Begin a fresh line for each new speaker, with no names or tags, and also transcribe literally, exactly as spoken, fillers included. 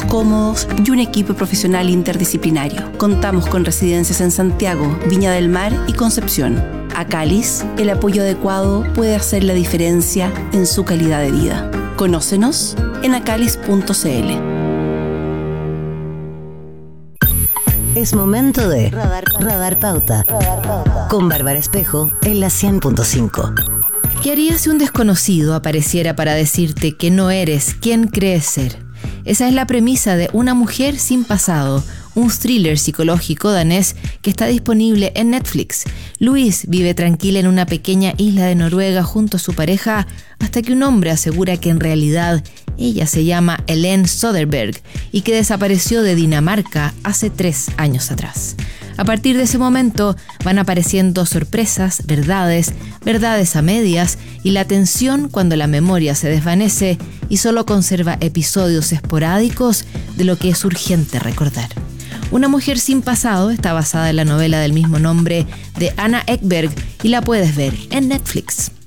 cómodos y un equipo profesional interdisciplinario. Contamos con residencias en Santiago, Viña del Mar y Concepción. Acalis, el apoyo adecuado puede hacer la diferencia en su calidad de vida. Conócenos en acalis punto c l.
Es momento de Radar, Radar Pauta, Radar Pauta con Bárbara Espejo en la cien punto cinco.
¿Qué harías si un desconocido apareciera para decirte que no eres quien crees ser? Esa es la premisa de Una mujer sin pasado, un thriller psicológico danés que está disponible en Netflix. Louise vive tranquila en una pequeña isla de Noruega junto a su pareja hasta que un hombre asegura que en realidad ella se llama Helen Soderberg y que desapareció de Dinamarca hace tres años atrás. A partir de ese momento van apareciendo sorpresas, verdades, verdades a medias y la tensión cuando la memoria se desvanece y solo conserva episodios esporádicos de lo que es urgente recordar. Una mujer sin pasado está basada en la novela del mismo nombre de Anna Ekberg y la puedes ver en Netflix.